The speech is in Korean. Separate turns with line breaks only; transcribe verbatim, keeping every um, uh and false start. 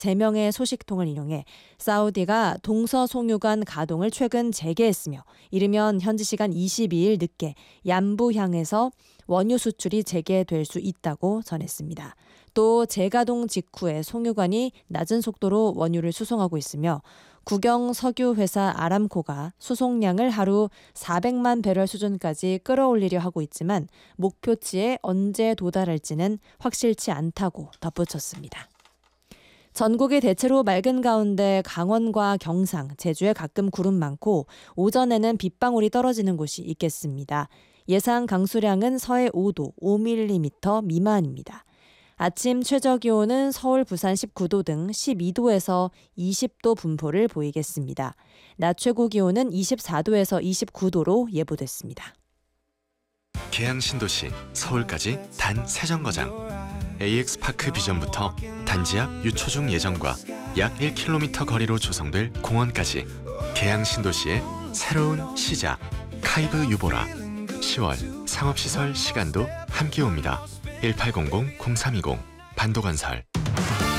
세 명의 소식통을 인용해 사우디가 동서송유관 가동을 최근 재개했으며 이르면 현지 시간 이십이 일 늦게 얀부향에서 원유 수출이 재개될 수 있다고 전했습니다. 또 재가동 직후에 송유관이 낮은 속도로 원유를 수송하고 있으며 국영 석유 회사 아람코가 수송량을 하루 사백만 배럴 수준까지 끌어올리려 하고 있지만 목표치에 언제 도달할지는 확실치 않다고 덧붙였습니다. 전국이 대체로 맑은 가운데 강원과 경상, 제주에 가끔 구름 많고 오전에는 빗방울이 떨어지는 곳이 있겠습니다. 예상 강수량은 서해 오 도, 오 밀리미터 미만입니다. 아침 최저기온은 서울, 부산 십구 도 등 십이 도에서 이십 도 분포를 보이겠습니다. 낮 최고 기온은 이십사 도에서 이십구 도로 예보됐습니다.
계양 신도시 서울까지 단 세 정거장. 에이엑스파크 비전부터 단지 앞 유초중 예정과 약 일 킬로미터 거리로 조성될 공원까지 계양 신도시의 새로운 시작. 카이브 유보라. 시월 상업시설 시간도 함께 옵니다. 일팔공공 공삼이공 반도건설.